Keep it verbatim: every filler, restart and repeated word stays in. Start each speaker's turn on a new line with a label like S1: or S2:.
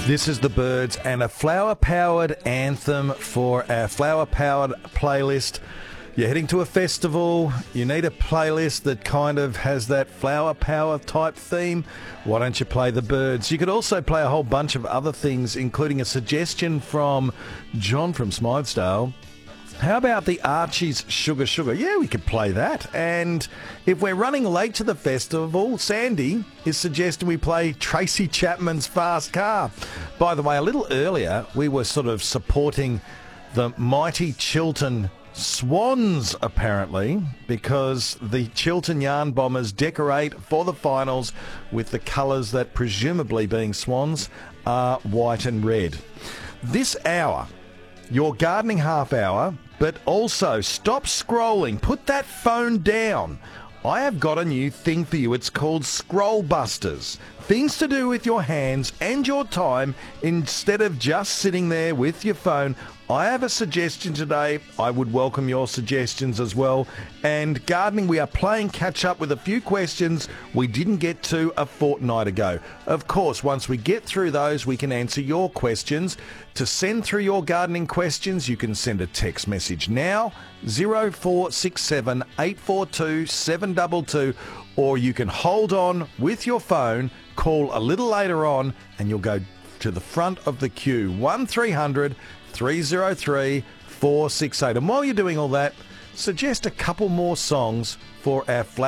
S1: This is The Byrds and a flower-powered anthem for our flower-powered playlist. You're heading to a festival, you need a playlist that kind of has that flower power type theme. Why don't you play The Byrds? You could also play a whole bunch of other things, including a suggestion from John from Smythesdale. How about the Archie's Sugar Sugar? Yeah, we could play that. And if we're running late to the festival, Sandy is suggesting we play Tracy Chapman's Fast Car. By the way, a little earlier, we were sort of supporting the mighty Chiltern Swans, apparently, because the Chiltern Yarn Bombers decorate for the finals with the colours that, presumably being swans, are white and red. This hour, your gardening half hour, but also stop scrolling. Put that phone down. I have got a new thing for you. It's called Scroll Busters. Things to do with your hands and your time instead of just sitting there with your phone. I have a suggestion today. I would welcome your suggestions as well. And gardening, we are playing catch up with a few questions we didn't get to a fortnight ago. Of course, once we get through those, we can answer your questions. To send through your gardening questions, you can send a text message now, zero four six seven, eight four two, seven two two, or you can hold on with your phone, call a little later on, and you'll go to the front of the queue, one three hundred, three oh three, four six eight. And while you're doing all that, suggest a couple more songs for our flower